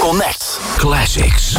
Connect Classics.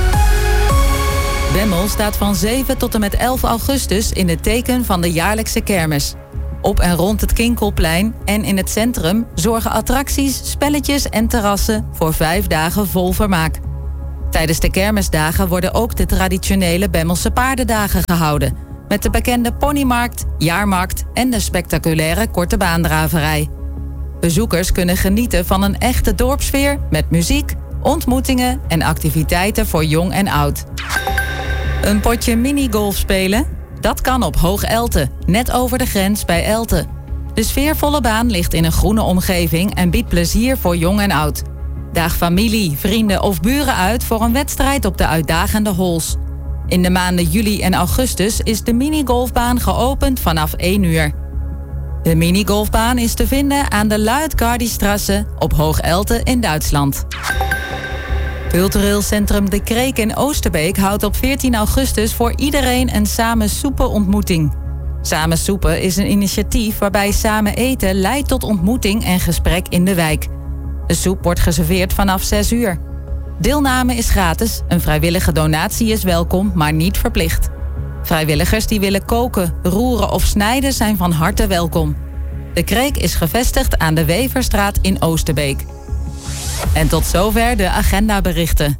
Bemmel staat van 7 tot en met 11 augustus in het teken van de jaarlijkse kermis. Op en rond het Kinkelplein en in het centrum zorgen attracties, spelletjes en terrassen voor 5 dagen vol vermaak. Tijdens de kermisdagen worden ook de traditionele Bemmelse paardendagen gehouden, met de bekende ponymarkt, jaarmarkt en de spectaculaire korte baandraverij. Bezoekers kunnen genieten van een echte dorpssfeer met muziek, ontmoetingen en activiteiten voor jong en oud. Een potje minigolf spelen? Dat kan op Hoog Elte, net over de grens bij Elte. De sfeervolle baan ligt in een groene omgeving en biedt plezier voor jong en oud. Daag familie, vrienden of buren uit voor een wedstrijd op de uitdagende holes. In de maanden juli en augustus is de minigolfbaan geopend vanaf 1 uur. De minigolfbaan is te vinden aan de Luitgardistrasse op Hoog Elte in Duitsland. Cultureel Centrum De Kreek in Oosterbeek houdt op 14 augustus voor iedereen een samen soepen ontmoeting. Samen soepen is een initiatief waarbij samen eten leidt tot ontmoeting en gesprek in de wijk. De soep wordt geserveerd vanaf 6 uur. Deelname is gratis, een vrijwillige donatie is welkom, maar niet verplicht. Vrijwilligers die willen koken, roeren of snijden zijn van harte welkom. De Kreek is gevestigd aan de Weverstraat in Oosterbeek. En tot zover de agendaberichten.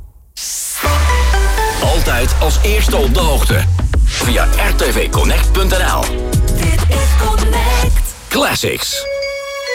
Altijd als eerste op de hoogte. Via rtvconnect.nl. Dit is Connect Classics.